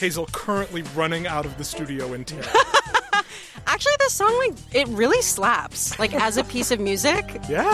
Hazel currently running out of the studio in terror. Actually, this song, like, it really slaps, like, as a piece of music. Yeah.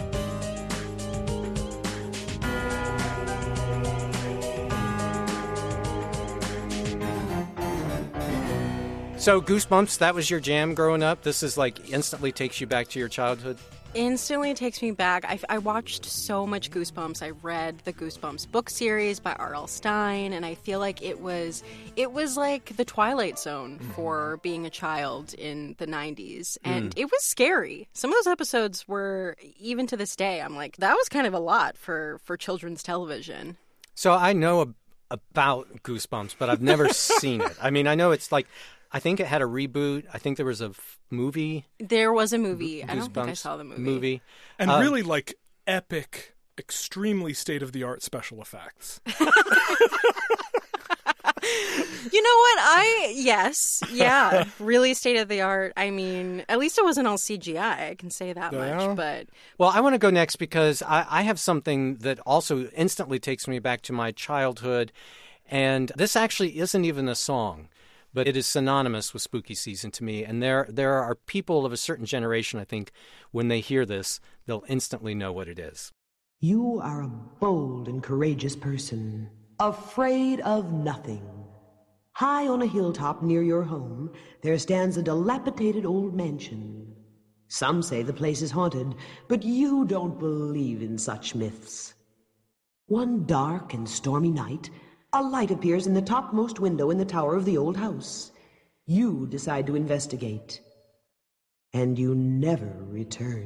So Goosebumps, that was your jam growing up? This is like instantly takes you back to your childhood? Instantly takes me back. I watched so much Goosebumps. I read the Goosebumps book series by R.L. Stine, and I feel like it was like the Twilight Zone for being a child in the 90s. And it was scary. Some of those episodes were, even to this day, I'm like, that was kind of a lot for children's television. So I know about Goosebumps, but I've never seen it. I mean, I know it's like, I think it had a reboot. I think there was a movie. There was a movie. Goosebumps I don't think I saw the movie. And really, like, epic, extremely state-of-the-art special effects. You know what? Yes. Yeah. Really state-of-the-art. I mean, at least it wasn't all CGI. I can say that much. But well, I want to go next because I have something that also instantly takes me back to my childhood. And this actually isn't even a song, but it is synonymous with spooky season to me. And there are people of a certain generation, I think, when they hear this, they'll instantly know what it is. You are a bold and courageous person, afraid of nothing. High on a hilltop near your home, there stands a dilapidated old mansion. Some say the place is haunted, but you don't believe in such myths. One dark and stormy night, a light appears in the topmost window in the tower of the old house. You decide to investigate, and you never return.